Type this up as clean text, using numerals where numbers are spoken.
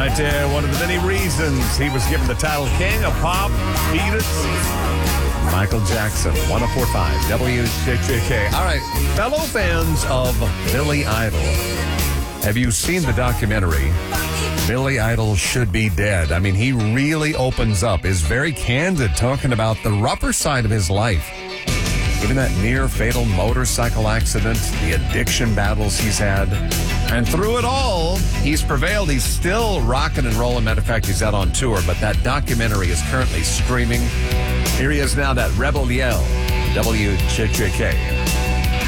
right, one of the many reasons he was given the title King of Pop, beat it. Michael Jackson, 104.5 WJJK. All right, fellow fans of Billy Idol, have you seen the documentary, Billy Idol Should Be Dead? I mean, he really opens up, is very candid, talking about the rougher side of his life. Even that near-fatal motorcycle accident, the addiction battles he's had. And through it all, he's prevailed. He's still rocking and rolling. Matter of fact, he's out on tour, but that documentary is currently streaming. Here he is now, that Rebel Yell, WJJK.